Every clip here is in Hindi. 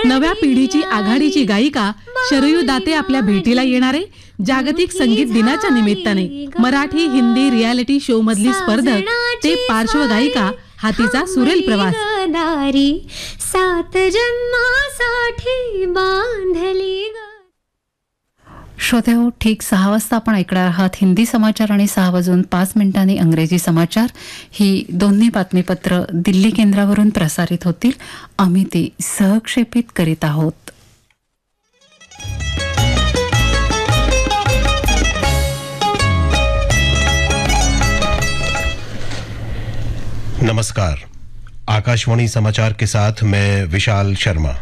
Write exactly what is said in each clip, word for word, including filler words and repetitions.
नव्या पिढीची आघाडीची गायिका शरयू दाते आपल्या भेटीला येणारे जागतिक संगीत दिनाच्या निमित्ताने मराठी हिंदी रियालिटी शो मधली स्पर्धक ते पार्श्वगायिका हा तिचा सुरेल प्रवास. सात जन्मासाठी बांधली. श्रोते हो, ठीक सहा वाजता आपण ऐकणार आहात हिंदी समाचार आणि सहा वाजून पाच मिनिटांनी इंग्रजी समाचार. ही दोन्ही बातमीपत्र दिल्ली केंद्रावरून प्रसारित होतील. आम्ही ती सहक्षेपित करीत आहोत. नमस्कार, आकाशवाणी समाचार के साथ मैं विशाल शर्मा.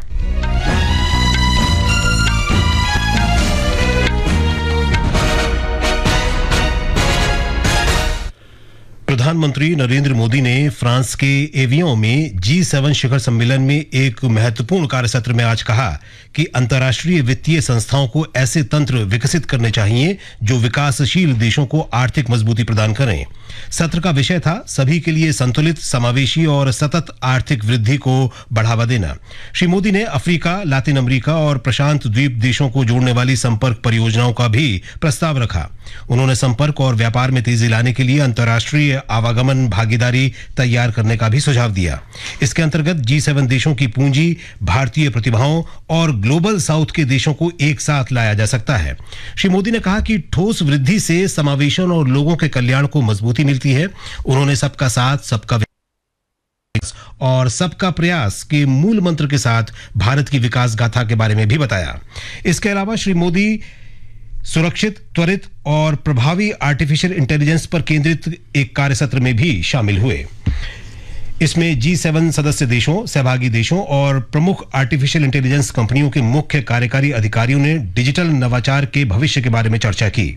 प्रधानमंत्री नरेंद्र मोदी ने फ्रांस के एवियन में जी सेवन शिखर सम्मेलन में एक महत्वपूर्ण कार्यसत्र में आज कहा कि अंतर्राष्ट्रीय वित्तीय संस्थाओं को ऐसे तंत्र विकसित करने चाहिए जो विकासशील देशों को आर्थिक मजबूती प्रदान करें. सत्र का विषय था सभी के लिए संतुलित, समावेशी और सतत आर्थिक वृद्धि को बढ़ावा देना. श्री मोदी ने अफ्रीका, लातिन अमेरिका और प्रशांत द्वीप देशों को जोड़ने वाली संपर्क परियोजनाओं का भी प्रस्ताव रखा. उन्होंने संपर्क और व्यापार में तेजी लाने के लिए अंतर्राष्ट्रीय आवागमन भागीदारी तैयार करने का भी सुझाव दिया. इसके अंतर्गत जी सेवन देशों की पूंजी, भारतीय प्रतिभाओं और ग्लोबल साउथ के देशों को एक साथ लाया जा सकता है. श्री मोदी ने कहा कि ठोस वृद्धि से समावेशन और लोगों के कल्याण को मजबूती मिलती है. उन्होंने सबका साथ, सबका विकास और सबका प्रयास के मूल मंत्र के साथ भारत की विकास गाथा के बारे में भी बताया. इसके अलावा श्री मोदी सुरक्षित, त्वरित और प्रभावी आर्टिफिशियल इंटेलिजेंस पर केंद्रित एक कार्यसत्र में भी शामिल हुए. इसमें जी सेवन सदस्य देशों, सहभागी देशों और प्रमुख आर्टिफिशियल इंटेलिजेंस कंपनियों के मुख्य कार्यकारी अधिकारियों ने डिजिटल नवाचार के भविष्य के बारे में चर्चा की.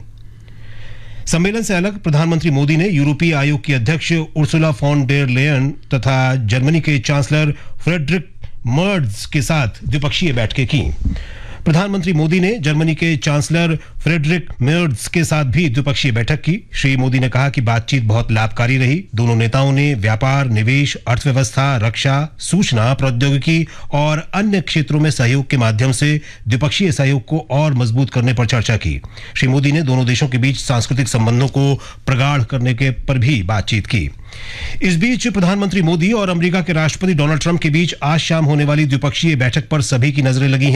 सम्मेलन से अलग प्रधानमंत्री मोदी ने यूरोपीय आयोग की अध्यक्ष उर्सुला फॉन डेर लेयन तथा जर्मनी के चांसलर फ्रेडरिक मर्ज के साथ द्विपक्षीय बैठकें की. प्रधानमंत्री मोदी ने जर्मनी के चांसलर फ्रेडरिक मर्ज के साथ भी द्विपक्षीय बैठक की. श्री मोदी ने कहा कि बातचीत बहुत लाभकारी रही. दोनों नेताओं ने व्यापार, निवेश, अर्थव्यवस्था, रक्षा, सूचना प्रौद्योगिकी और अन्य क्षेत्रों में सहयोग के माध्यम से द्विपक्षीय सहयोग को और मजबूत करने पर चर्चा की. श्री मोदी ने दोनों देशों के बीच सांस्कृतिक संबंधों को प्रगाढ़ करने के पर भी बातचीत की. इस बीच प्रधानमंत्री मोदी और अमेरिका के राष्ट्रपति डोनाल्ड ट्रंप के बीच आज शाम होने वाली द्विपक्षीय बैठक पर सभी की नजरें लगी हैं.